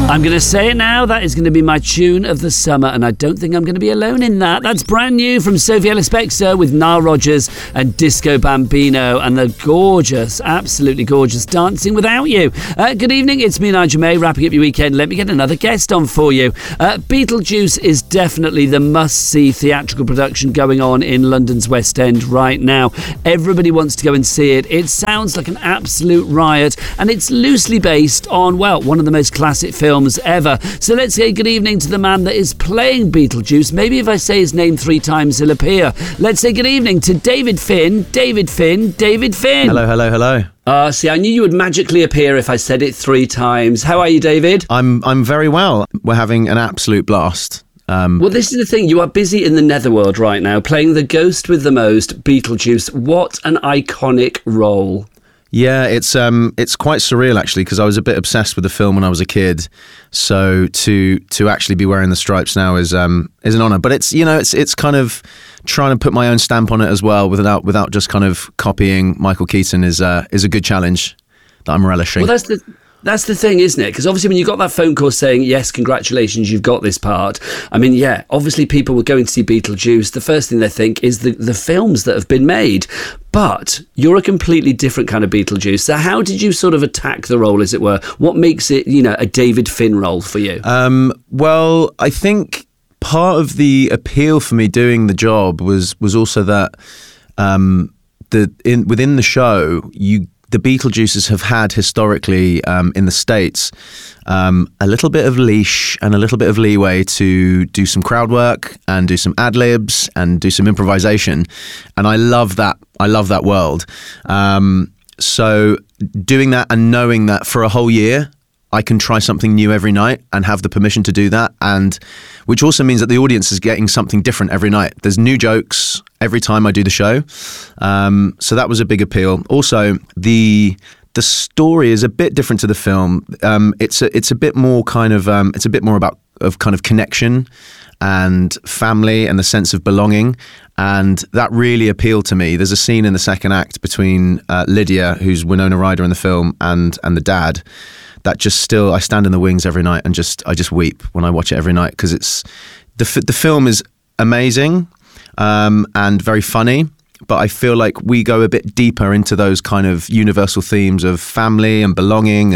I'm going to say it now, that is going to be my tune of the summer, and I don't think I'm going to be alone in that. That's brand new from Sophie Ellis-Bextor with Nile Rodgers and Disco Bambino, and the gorgeous, absolutely gorgeous Dancing Without You. Good evening, it's me, Nigel May, wrapping up your weekend. Let me get another guest on for you. Beetlejuice is definitely the must-see theatrical production going on in London's West End right now. Everybody wants to go and see it. It sounds like an absolute riot, and it's loosely based on, well, one of the most classic films ever. So let's say good evening to the man that is playing Beetlejuice. Maybe if I say his name 3 times, he'll appear. Let's say good evening to David Finn. David Finn. See, I knew you would magically appear if I said it 3 times. How are you, David? I'm very well. We're having an absolute blast. Well, this is the thing. You are busy in the netherworld right now, playing the ghost with the most, Beetlejuice. What an iconic role. Yeah, it's quite surreal actually, because I was a bit obsessed with the film when I was a kid. So to actually be wearing the stripes now is an honour. But it's kind of trying to put my own stamp on it as well, without just kind of copying Michael Keaton is a good challenge that I'm relishing. Well, that's the thing, isn't it? Because obviously when you got that phone call saying, yes, congratulations, you've got this part. I mean, yeah, obviously people were going to see Beetlejuice. The first thing they think is the films that have been made. But you're a completely different kind of Beetlejuice. So how did you sort of attack the role, as it were? What makes it, a David Finn role for you? Well, I think part of the appeal for me doing the job was also that within the show, the Beetlejuices have had historically in the States a little bit of leash and a little bit of leeway to do some crowd work and do some ad-libs and do some improvisation. And I love that. I love that world. So doing that and knowing that for a whole year, I can try something new every night and have the permission to do that, and which also means that the audience is getting something different every night. There's new jokes every time I do the show, so that was a big appeal. Also, the story is a bit different to the film. It's a bit more kind of about connection and family and the sense of belonging, and that really appealed to me. There's a scene in the second act between Lydia, who's Winona Ryder in the film, and the dad. That just still, I stand in the wings every night and I just weep when I watch it every night, because it's the film is amazing and very funny, but I feel like we go a bit deeper into those kind of universal themes of family and belonging,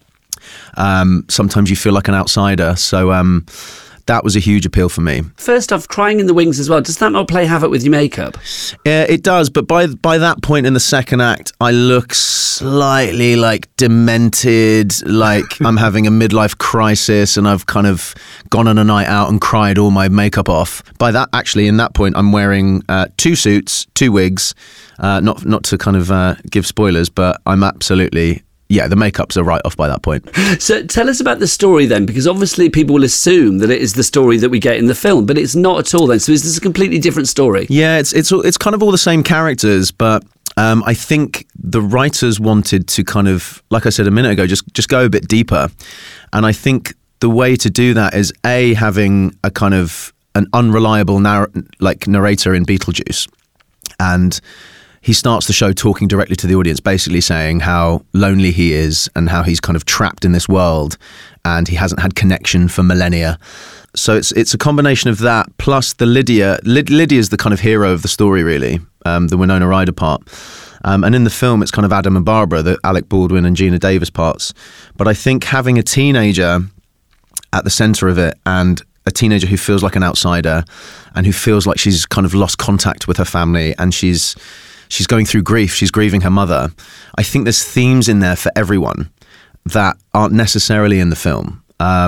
and sometimes you feel like an outsider. So that was a huge appeal for me. First off, crying in the wings as well. Does that not play havoc with your makeup? Yeah, it does. But by that point in the second act, I look slightly like demented, like I'm having a midlife crisis, and I've kind of gone on a night out and cried all my makeup off. By that, actually, in that point, I'm wearing 2 suits, 2 wigs. Not to kind of give spoilers, but I'm absolutely... Yeah, the makeups are right off by that point. So tell us about the story then, because obviously people will assume that it is the story that we get in the film, but it's not at all then. So is this a completely different story? Yeah, it's kind of all the same characters, but I think the writers wanted to kind of, like I said a minute ago, just go a bit deeper. And I think the way to do that is having a kind of an unreliable narrator in Beetlejuice. And he starts the show talking directly to the audience, basically saying how lonely he is and how he's kind of trapped in this world and he hasn't had connection for millennia. So it's a combination of that plus the Lydia is the kind of hero of the story, really, the Winona Ryder part. And in the film, it's kind of Adam and Barbara, the Alec Baldwin and Gina Davis parts. But I think having a teenager at the centre of it, and a teenager who feels like an outsider and who feels like she's kind of lost contact with her family, and she's going through grief. She's grieving her mother. I think there's themes in there for everyone that aren't necessarily in the film.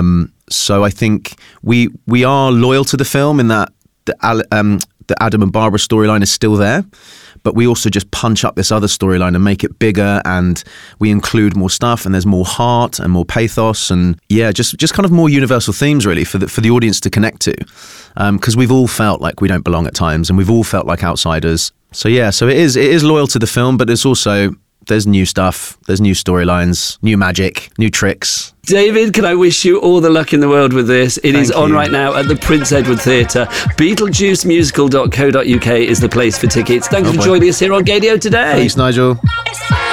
So I think we are loyal to the film in that the Adam and Barbara storyline is still there, but we also just punch up this other storyline and make it bigger, and we include more stuff, and there's more heart and more pathos, and yeah, just kind of more universal themes really for the audience to connect to, because we've all felt like we don't belong at times, and we've all felt like outsiders. So yeah, so it is loyal to the film, but it's also, there's new stuff, there's new storylines, new magic, new tricks. David, can I wish you all the luck in the world with this? It is on right now at the Prince Edward Theatre. BeetlejuiceMusical.co.uk is the place for tickets. Thanks for joining us here on Gaydio today. Thanks, Nigel.